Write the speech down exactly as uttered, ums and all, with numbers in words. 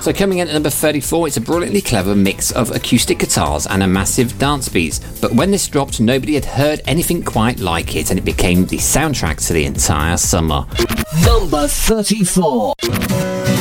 So coming in at number thirty-four, it's a brilliantly clever mix of acoustic guitars and a massive dance beat. But when this dropped, nobody had heard anything quite like it, and it became the soundtrack to the entire summer. Number thirty-four.